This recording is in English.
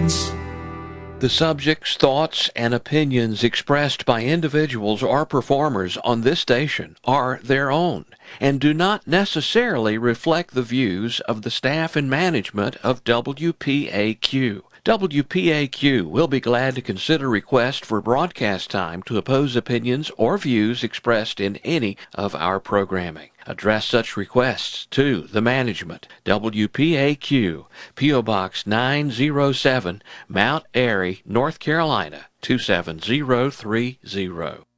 opinions. The subjects, thoughts, and opinions expressed by individuals or performers on this station are their own and do not necessarily reflect the views of the staff and management of WPAQ. WPAQ will be glad to consider requests for broadcast time to oppose opinions or views expressed in any of our programming. Address such requests to the management, WPAQ, P.O. Box 907, Mount Airy, North Carolina, 27030.